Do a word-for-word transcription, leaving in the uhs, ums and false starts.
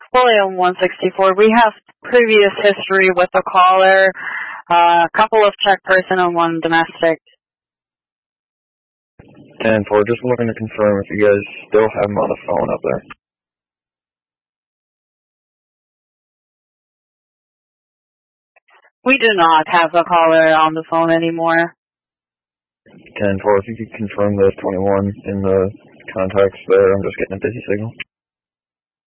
William one sixty-four, we have previous history with the caller, uh, a couple of check person and one domestic. ten four, just looking to confirm if you guys still have him on the phone up there. We do not have the caller on the phone anymore. ten four, if you could confirm those twenty-one in the contacts there, I'm just getting a busy signal.